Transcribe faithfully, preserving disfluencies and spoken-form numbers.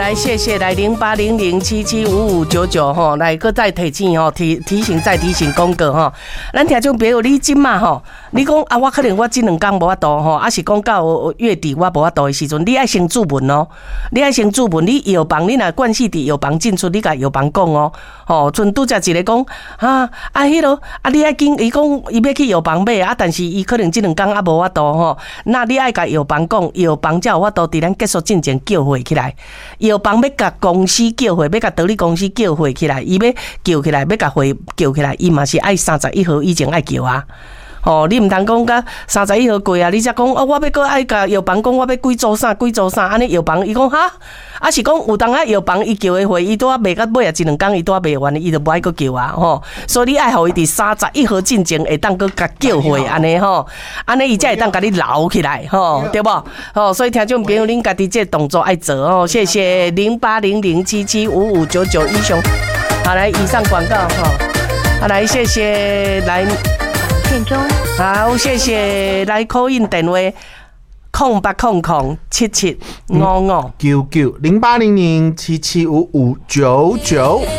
来谢谢来零八零零七七五五九九吼，来搁再提醒吼，提提醒再提醒讲过吼，咱听众朋友你今嘛吼，你讲啊，我可能我这两天无法度吼，啊是讲到月底我无法度的时阵，你爱先注文哦，你爱先注文，你药房你若惯势伫药房进出，你甲药房讲哦，吼，阵拄则一个讲啊啊迄落啊，你爱紧，伊讲伊要去药房买啊，但是伊可能这两天啊无法度吼，那你爱甲药房讲，药房才有法度伫咱结束进前叫回起来。药房要甲公司叫回，要甲道理公司叫回起来，伊要叫起来，要甲回叫起来，伊嘛是爱三十一号以前爱叫啊。哦，你唔通讲甲三十一号过啊，你才讲哦，我要搁爱甲药房讲，我要几组啥几组啥，安尼药房伊讲哈，啊是讲有当啊药房伊叫的回，伊拄啊卖到尾啊一两工，伊拄啊卖完，伊就无爱搁叫啊，吼，所以你爱互伊伫三十一号进前会当搁甲叫回安尼吼，安尼伊才会当甲你留起来，吼，对无？吼，所以听众朋友，恁家己这动作爱做哦，谢谢零八零零七七五五九九以上，好来，以上广告哈，好来，谢谢来。 片中好，谢谢来call in电话空八空空七七五五九九零八零零七七五五九九。